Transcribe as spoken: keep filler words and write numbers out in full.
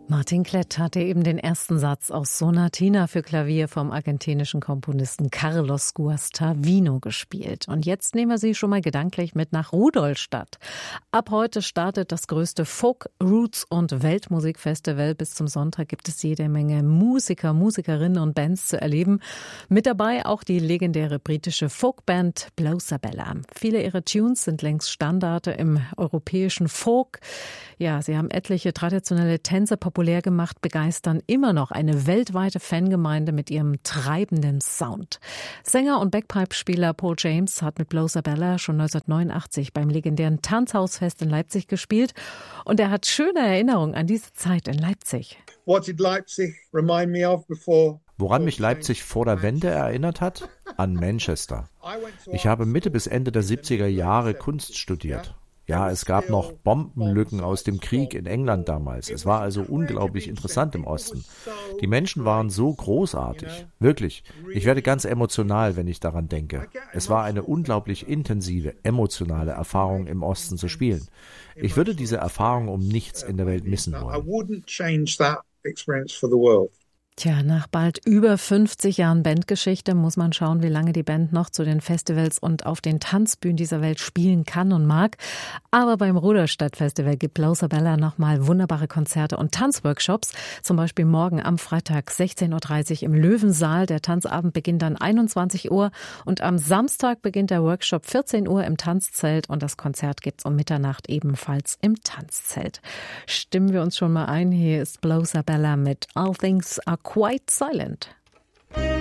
Martin Klett hatte eben den ersten Satz aus Sonatina für Klavier vom argentinischen Komponisten Carlos Guastavino gespielt. Und jetzt nehmen wir Sie schon mal gedanklich mit nach Rudolstadt. Ab heute startet das größte Folk-, Roots- und Weltmusikfestival. Bis zum Sonntag gibt es jede Menge Musiker, Musikerinnen und Bands zu erleben. Mit dabei auch die legendäre britische Folkband Blow-Sabella. Viele ihrer Tunes sind längst Standarde im europäischen Folk. Ja, sie haben etliche traditionelle Tänze populär gemacht, begeistern immer noch eine weltweite Fangemeinde mit ihrem treibenden Sound. Sänger und Bagpipe-Spieler Paul James hat mit Blow-Sabella schon neunzehnhundertneunundachtzig beim legendären Tanzhausfest in Leipzig gespielt und er hat schöne Erinnerungen an diese Zeit in Leipzig. What did Leipzig remind me of before? Woran mich Leipzig vor der Wende erinnert hat? An Manchester. Ich habe Mitte bis Ende der siebziger Jahre Kunst studiert. Ja, es gab noch Bombenlücken aus dem Krieg in England damals. Es war also unglaublich interessant im Osten. Die Menschen waren so großartig. Wirklich. Ich werde ganz emotional, wenn ich daran denke. Es war eine unglaublich intensive, emotionale Erfahrung, im Osten zu spielen. Ich würde diese Erfahrung um nichts in der Welt missen wollen. Tja, nach bald über fünfzig Jahren Bandgeschichte muss man schauen, wie lange die Band noch zu den Festivals und auf den Tanzbühnen dieser Welt spielen kann und mag. Aber beim Rudolstadt-Festival gibt Blow-Sabella nochmal wunderbare Konzerte und Tanzworkshops. Zum Beispiel morgen am Freitag sechzehn Uhr dreißig im Löwensaal. Der Tanzabend beginnt dann einundzwanzig Uhr und am Samstag beginnt der Workshop vierzehn Uhr im Tanzzelt und das Konzert gibt's um Mitternacht ebenfalls im Tanzzelt. Stimmen wir uns schon mal ein. Hier ist Blow-Sabella mit All Things Are Quite Silent.